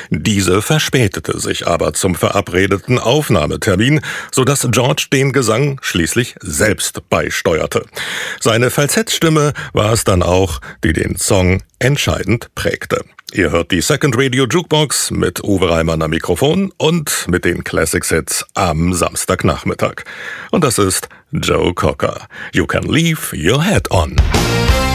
Diese verspätete sich aber zum verabredeten Aufnahmetermin, sodass George den Gesang schließlich selbst beisteuerte. Seine Falsettstimme war es dann auch, die den Song entscheidend prägte. Ihr hört die Second Radio Jukebox mit Uwe Reimann am Mikrofon und mit den Classics-Hits am Samstagnachmittag. Und das ist Joe Cocker. You can leave your head on.